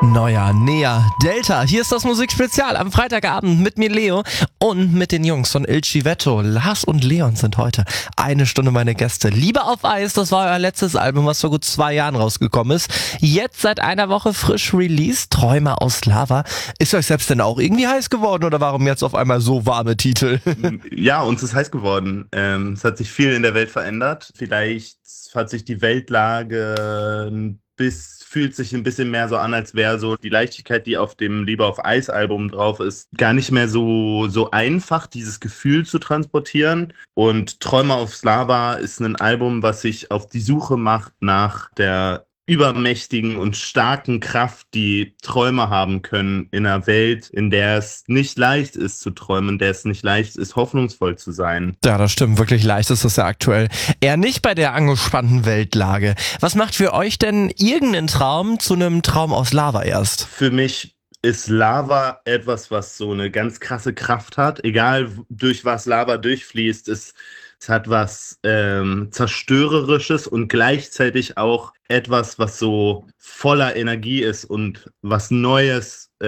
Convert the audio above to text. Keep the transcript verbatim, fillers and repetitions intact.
Neuer, näher, Delta. Hier ist das Musikspezial am Freitagabend mit mir Leo und mit den Jungs von Il Civetto. Lars und Leon sind heute eine Stunde meine Gäste. Liebe auf Eis, das war euer letztes Album, was vor gut zwei Jahren rausgekommen ist. Jetzt seit einer Woche frisch released, Träume aus Lava. Ist euch selbst denn auch irgendwie heiß geworden oder warum jetzt auf einmal so warme Titel? Ja, uns ist heiß geworden. Ähm, es hat sich viel in der Welt verändert. Vielleicht hat sich die Weltlage ein bis fühlt sich ein bisschen mehr so an, als wäre so die Leichtigkeit, die auf dem Liebe auf Eis Album drauf ist, gar nicht mehr so, so einfach, dieses Gefühl zu transportieren. Und Träume aufs Lava ist ein Album, was sich auf die Suche macht nach der übermächtigen und starken Kraft, die Träume haben können in einer Welt, in der es nicht leicht ist zu träumen, in der es nicht leicht ist, hoffnungsvoll zu sein. Ja, das stimmt. Wirklich leicht ist das ja aktuell. Eher nicht bei der angespannten Weltlage. Was macht für euch denn irgendeinen Traum zu einem Traum aus Lava erst? Für mich ist Lava etwas, was so eine ganz krasse Kraft hat. Egal, durch was Lava durchfließt, es, es hat was ähm, Zerstörerisches und gleichzeitig auch etwas, was so voller Energie ist und was Neues